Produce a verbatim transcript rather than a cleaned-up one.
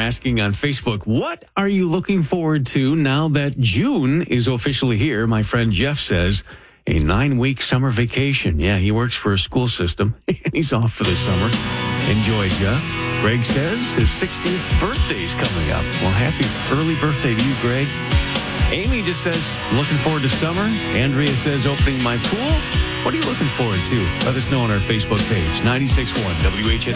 asking on Facebook, what are you looking forward to now that June is officially here? My friend Jeff says, a nine-week summer vacation. Yeah, he works for a school system, and he's off for the summer. Enjoy, Jeff. Greg says his sixteenth birthday's coming up. Well, happy early birthday to you, Greg. Amy just says, looking forward to summer. Andrea says, opening my pool. What are you looking forward to? Let us know on our Facebook page, ninety-six point one W H N.